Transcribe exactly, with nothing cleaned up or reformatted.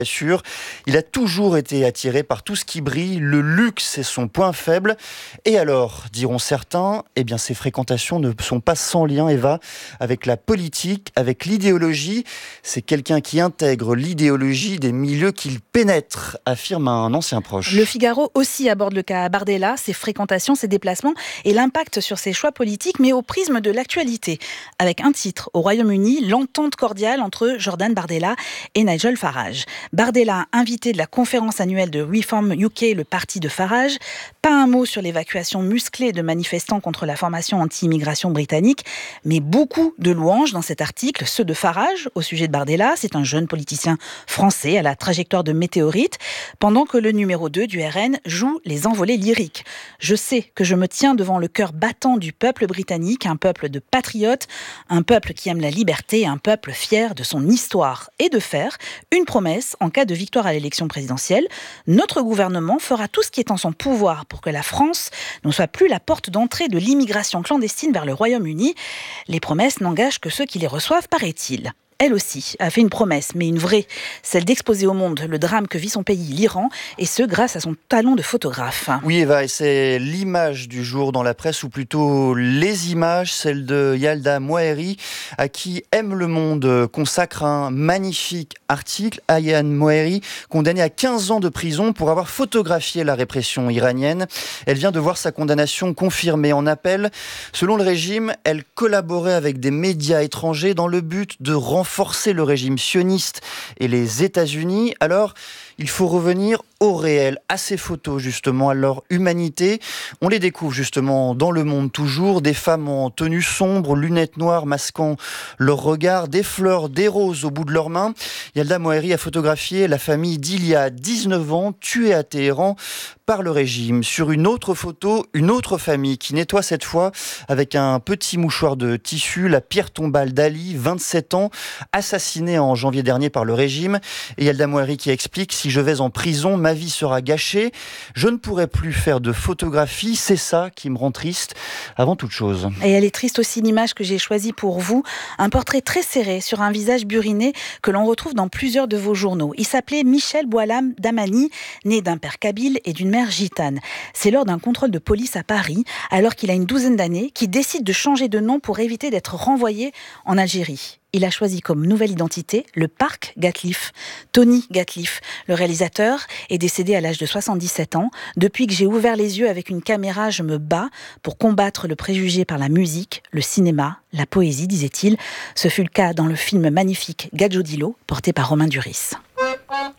sûr, il a toujours été attiré par tout ce qui brille, le luxe est son point faible. Et alors, diront certains, eh bien ses fréquentations ne sont pas sans lien, Eva, avec la politique, avec l'idéologie. C'est quelqu'un qui intègre l'idéologie des milieux qu'il pénètre, affirme un ancien proche. Le Figaro aussi aborde le cas Bardella, ses fréquentations, ses déplacements et l'impact sur ses choix politiques, mais au prisme de l'actualité. Avec un titre, au Royaume-Uni, l'entente cordiale entre Jordan Bardella et Nigel Farage. Bardella, invité de la conférence annuelle de Reform U K, le parti de Farage. Pas un mot sur l'évacuation musclée de manifestants contre la formation anti-immigration britannique, mais beaucoup de louanges dans cet article, ceux de Farage au sujet de Bardella. C'est un jeune politicien français à la trajectoire de météorite, pendant que le numéro deux du R N joue les envolées lyriques. Je sais que je me tiens devant le cœur battant du peuple britannique, un peuple de patriotes, un peuple qui aime la liberté, un peuple fier de son histoire, et de faire une promesse en cas de victoire à l'élection présidentielle. Notre gouvernement fera tout ce qui est en son pouvoir pour que la France ne soit plus la porte d'entrée de l'immigration clandestine vers le Royaume-Uni. Les promesses n'engagent que ceux qui les reçoivent, paraît-il. Elle aussi a fait une promesse, mais une vraie, celle d'exposer au monde le drame que vit son pays, l'Iran, et ce grâce à son talent de photographe. Oui Eva, et c'est l'image du jour dans la presse, ou plutôt les images, celle de Yalda Moaheri, à qui Aime le Monde consacre un magnifique article. Ayaan Moaheri, condamnée à quinze ans de prison pour avoir photographié la répression iranienne. Elle vient de voir sa condamnation confirmée en appel. Selon le régime, elle collaborait avec des médias étrangers dans le but de renforcer forcer le régime sioniste et les États-Unis. Alors, il faut revenir au réel, à ces photos justement, à leur humanité. On les découvre justement dans Le Monde toujours, des femmes en tenue sombre, lunettes noires masquant leur regard, des fleurs, des roses au bout de leurs mains. Yalda Moaheri a photographié la famille d'il y a dix-neuf ans, tuée à Téhéran par le régime. Sur une autre photo, une autre famille qui nettoie cette fois avec un petit mouchoir de tissu la pierre tombale d'Ali, vingt-sept ans, assassiné en janvier dernier par le régime. Et Yalda Moaheri qui explique: si je vais en prison, ma vie sera gâchée. Je ne pourrai plus faire de photographie. C'est ça qui me rend triste avant toute chose. Et elle est triste aussi, l'image que j'ai choisie pour vous. Un portrait très serré sur un visage buriné que l'on retrouve dans plusieurs de vos journaux. Il s'appelait Michel Boualam Damani, né d'un père kabyle et d'une mère gitane. C'est lors d'un contrôle de police à Paris, alors qu'il a une douzaine d'années, qu'il décide de changer de nom pour éviter d'être renvoyé en Algérie. Il a choisi comme nouvelle identité le parc Gatliff. Tony Gatliff, le réalisateur, est décédé à l'âge de soixante-dix-sept ans. Depuis que j'ai ouvert les yeux avec une caméra, je me bats pour combattre le préjugé par la musique, le cinéma, la poésie, disait-il. Ce fut le cas dans le film magnifique Gadjodilo, porté par Romain Duris.